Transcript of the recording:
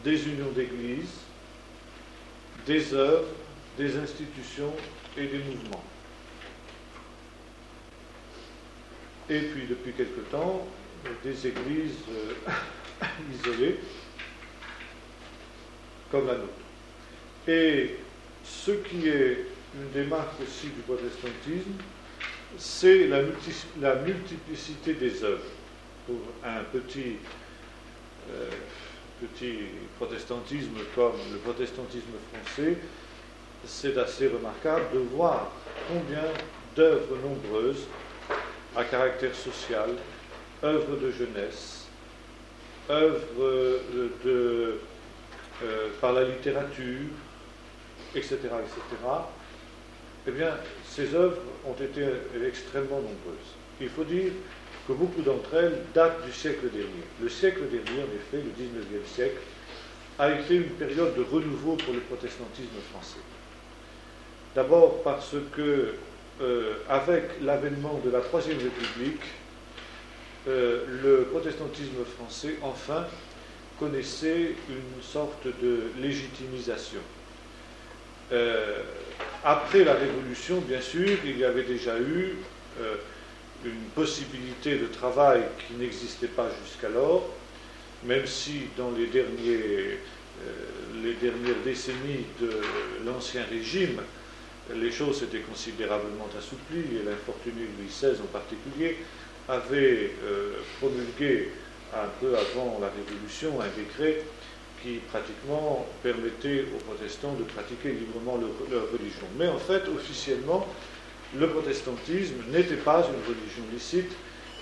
des unions d'églises, des œuvres, des institutions et des mouvements. Et puis, depuis quelque temps, des églises isolées, comme la nôtre. Et ce qui est une des marques aussi du protestantisme, c'est la multiplicité des œuvres. Pour un petit protestantisme comme le protestantisme français, c'est assez remarquable de voir combien d'œuvres nombreuses à caractère social, œuvres de jeunesse, œuvres par la littérature, etc., eh bien, ces œuvres ont été extrêmement nombreuses. Il faut dire que beaucoup d'entre elles datent du siècle dernier. Le siècle dernier, en effet, le 19e siècle, a été une période de renouveau pour le protestantisme français. D'abord parce que, avec l'avènement de la Troisième République, le protestantisme français, enfin, connaissait une sorte de légitimisation. Après la Révolution, bien sûr, il y avait déjà eu une possibilité de travail qui n'existait pas jusqu'alors, même si dans les dernières décennies de l'Ancien Régime, les choses étaient considérablement assouplies, et l'infortuné Louis XVI en particulier avait promulgué un peu avant la Révolution un décret qui pratiquement permettait aux protestants de pratiquer librement leur religion. Mais en fait, officiellement, le protestantisme n'était pas une religion licite,